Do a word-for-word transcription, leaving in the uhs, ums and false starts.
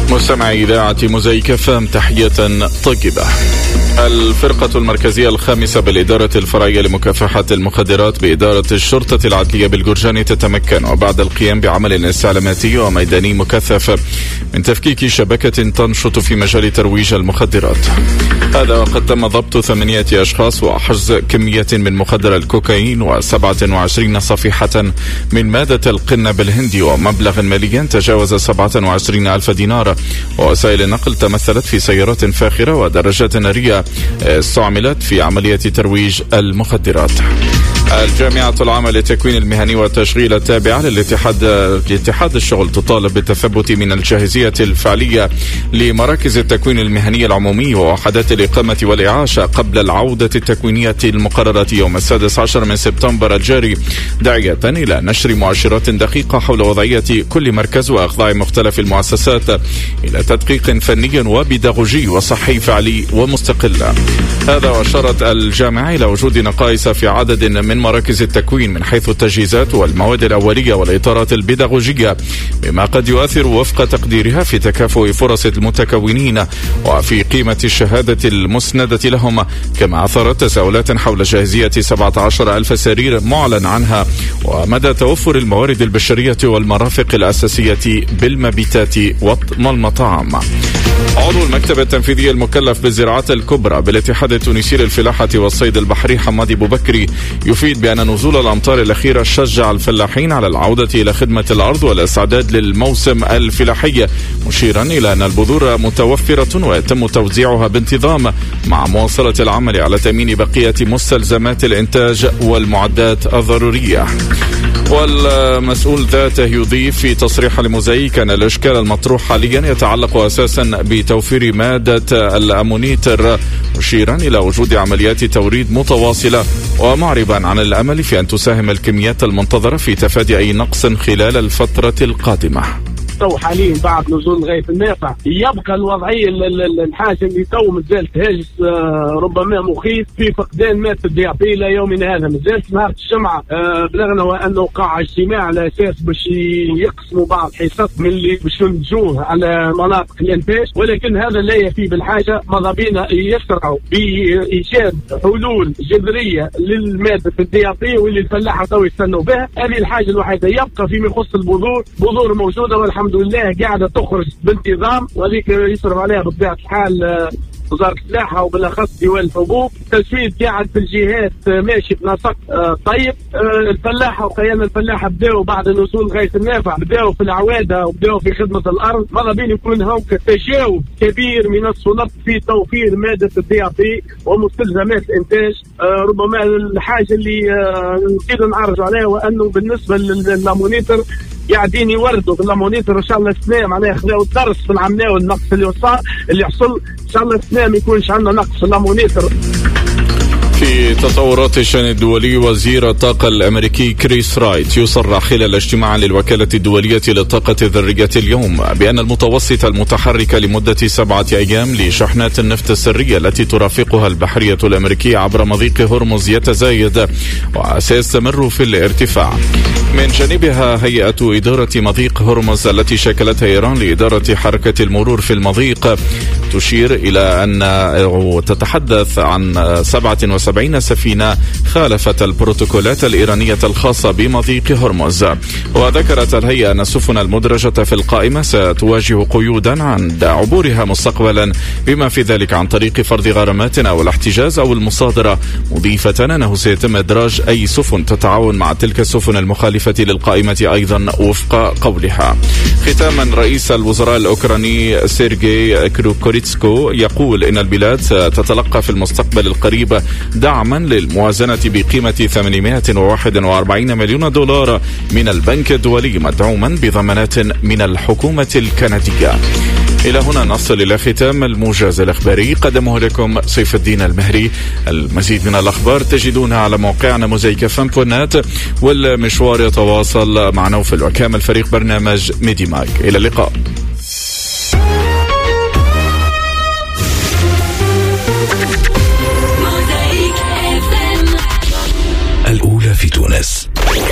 مستمعي إذاعة موزايك فام، تحية طيبة. الفرقة المركزية الخامسة بالإدارة الفرعية لمكافحة المخدرات بإدارة الشرطة العدلية بالجرجاني تتمكن وبعد القيام بعمل استعلاماتي وميداني مكثف من تفكيك شبكة تنشط في مجال ترويج المخدرات. هذا وقد تم ضبط ثمانية أشخاص وحجز كمية من مخدر الكوكايين وسبعة وعشرين صفيحة من مادة القنب الهندي ومبلغ مالي تجاوز سبعة وعشرين ألف دينار. ووسائل النقل تمثلت في سيارات فاخرة ودراجات نارية استعملت في عملية ترويج المخدرات. الجامعة العامة للتكوين المهني والتشغيل التابعة للاتحاد لاتحاد الشغل تطالب بالتثبت من الجاهزية الفعلية لمراكز التكوين المهني العمومي ووحدات الإقامة والإعاشة قبل العودة التكوينية المقررة يوم السادس عشر من سبتمبر الجاري، داعية إلى نشر مؤشرات دقيقة حول وضعية كل مركز وإخضاع مختلف المؤسسات إلى تدقيق فني وبيداغوجي وصحي فعلي ومستقل. هذا وأشارت الجامعة إلى وجود نقائص في عدد من مراكز التكوين من حيث التجهيزات والمواد الأولية والإطارات البيداغوجية، بما قد يؤثر وفق تقديرها في تكافؤ فرص المتكونين وفي قيمة الشهادة المسندة لهم، كما أثارت تساؤلات حول جاهزية سبعة عشر ألف سرير معلن عنها ومدى توفر الموارد البشرية والمرافق الأساسية بالمبيتات والمطاعم. عضو المكتب التنفيذي المكلف بالزراعات الكبرى بالاتحاد التونسي للفلاحة والصيد البحري حمادي بوبكري يفيد بأن نزول الأمطار الأخيرة شجع الفلاحين على العودة إلى خدمة الأرض والاستعداد للموسم الفلاحي، مشيرا إلى أن البذور متوفرة ويتم توزيعها بانتظام مع مواصلة العمل على تأمين بقية مستلزمات الإنتاج والمعدات الضرورية. والمسؤول ذاته يضيف في تصريح لموزايك أن الإشكال المطروح حاليا يتعلق أساسا بتوفير مادة الأمونيتر، مشيرا إلى وجود عمليات توريد متواصلة ومعربا عن الأمل في أن تساهم الكميات المنتظرة في تفادي أي نقص خلال الفترة القادمة. تو حاليا بعد نزول غيث النافع يبقى الوضعيه الحاجه اللي تو مازالت هاجس ربما مخيف في فقدان ماده الديابي الى يومنا هذا. مازالت نهار الجمعه بلغنا وانه وقع اجتماع على اساس باش يقسموا بعض حصص من اللي باش ينتجوه على مناطق الانتاج، ولكن هذا لا يفي بالحاجه. ماذا بينا يسرعوا بايجاد حلول جذريه للماده الديابي واللي الفلاحه تو يستنوا بها. هذه الحاجه الوحيده. يبقى فيما يخص البذور، بذور موجوده والحمد الحمد لله قاعدة تخرج بانتظام، وهذيك يصرف عليها بطبيعة الحال وزارة الفلاحة وبالأخص ديوان الحبوب. التسويد قاعد في الجهات ماشي بنسق طيب. الفلاحة وقيام الفلاحة بداوا بعد نزول غيث النافع بداوا في العوادة وبداوا في خدمة الأرض. ماذا بين يكون هناك تجاوب كبير من السلطات في توفير مادة الدي ا بي ومستلزمات الإنتاج. ربما الحاجة اللي نزيد نعرج عليها وأنه بالنسبة للمونيتر قاعدين يوردوا في المونيتر ان شاء الله السنه معناها خذوا الدرس في العمليه والنقص اللي وصل اللي حصل. ان شاء الله السنه ما يكونش عندنا نقص في المونيتر. في تطورات الشأن الدولي، وزير الطاقة الأمريكي كريس رايت يصرح خلال اجتماع للوكالة الدولية للطاقة الذرية اليوم بأن المتوسط المتحرك لمدة سبعة أيام لشحنات النفط السرية التي ترافقها البحرية الأمريكية عبر مضيق هرمز يتزايد وسيستمر في الارتفاع. من جانبها هيئة إدارة مضيق هرمز التي شكلتها إيران لإدارة حركة المرور في المضيق تشير إلى أن تتحدث عن سبعة وسبعين سفينة خالفت البروتوكولات الإيرانية الخاصة بمضيق هرمز. وذكرت الهيئة أن السفن المدرجة في القائمة ستواجه قيودا عند عبورها مستقبلا، بما في ذلك عن طريق فرض غرامات أو الاحتجاز أو المصادرة، مضيفة أنه سيتم إدراج أي سفن تتعاون مع تلك السفن المخالفة للقائمة أيضا وفق قولها. ختاما، رئيس الوزراء الأوكراني سيرجي كروكوريتسكو يقول إن البلاد ستتلقى في المستقبل القريب دعما للموازنة بقيمة ثمانمائة وواحد وأربعين مليون دولار من البنك الدولي مدعوما بضمانات من الحكومة الكندية. إلى هنا نصل إلى ختام الموجز الإخباري، قدمه لكم سيف الدين المهري. المزيد من الأخبار تجدونها على موقعنا موزايك فام دوت نت، والمشوار يتواصل مع نوفل وكامل فريق برنامج ميدي ماك. إلى اللقاء.